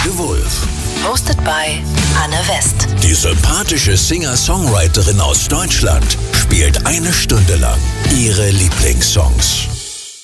de Wulf. Hosted by Anne West. Die sympathische Singer-Songwriterin aus Deutschland spielt 1 Stunde lang ihre Lieblingssongs.